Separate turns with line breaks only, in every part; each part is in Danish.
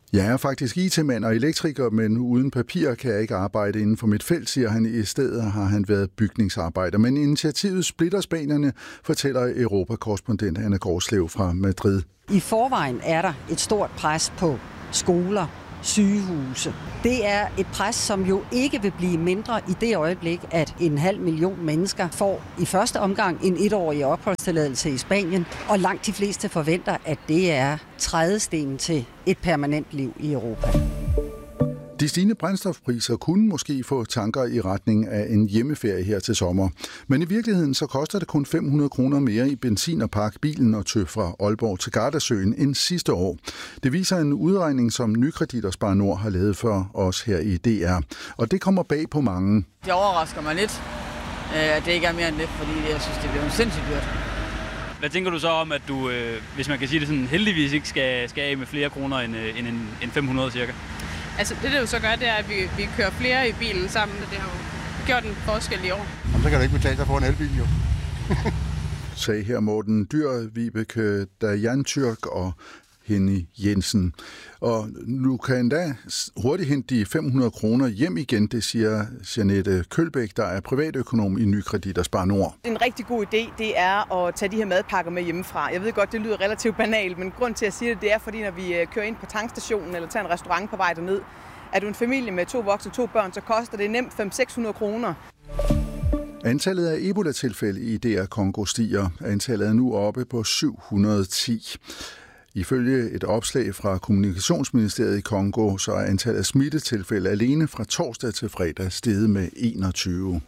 Jeg er faktisk IT-mand og elektriker, men uden papir kan jeg ikke arbejde inden for mit felt, siger han. I stedet har han været bygningsarbejder. Men initiativet splitter spanierne, fortæller Europakorrespondent Anna Gårdslev fra Madrid.
I forvejen er der et stort pres på skoler, sygehuse. Det er et pres, som jo ikke vil blive mindre i det øjeblik, at 500.000 mennesker får i første omgang en 1-årig opholdstilladelse i Spanien, og langt de fleste forventer, at det er trædesten til et permanent liv i Europa.
De stigende brændstofpriser kunne måske få tanker i retning af en hjemmeferie her til sommer. Men i virkeligheden så koster det kun 500 kroner mere i benzin og park bilen og tøv fra Aalborg til Gardasøen end sidste år. Det viser en udregning, som Nykredit og Spar Nord har lavet for os her i DR. Og det kommer bag på mange.
Det overrasker mig lidt, at det ikke er mere end det, fordi jeg synes, det bliver sindssygt dyrt.
Hvad tænker du så om, at du, hvis man kan sige det sådan, heldigvis ikke skal af med flere kroner end 500 cirka?
Altså det jo så gør, det er, at vi kører flere i bilen sammen, og det har jo gjort en forskel i år.
Jamen, så kan du ikke betale sig for en elbil, jo.
Sagde her Morten Dyr, Vibeke Dajantürk og Henny Jensen. Og nu kan endda hurtigt hente de 500 kroner hjem igen, det siger Jeanette Kølbæk, der er privatøkonom i Nykredit og Spar Nord.
En rigtig god idé, det er at tage de her madpakker med hjemmefra. Jeg ved godt, det lyder relativt banalt, men grund til at sige det er, fordi når vi kører ind på tankstationen eller tager en restaurant på vej derned, er du en familie med 2 voksne og 2 børn, så koster det nemt 500-600 kroner.
Antallet af Ebola-tilfælde i DR Kongo stiger. Antallet er nu oppe på 710. Ifølge et opslag fra Kommunikationsministeriet i Kongo, så er antallet af smittetilfælde alene fra torsdag til fredag steget med 21.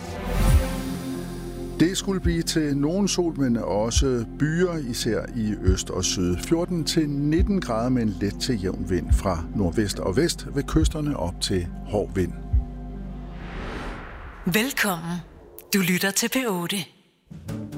Det skulle blive til nogen sol, men også byer, især i øst og syd. 14-19 grader med en let til jævn vind fra nordvest og vest, ved kysterne op til hård vind.
Velkommen. Du lytter til P8.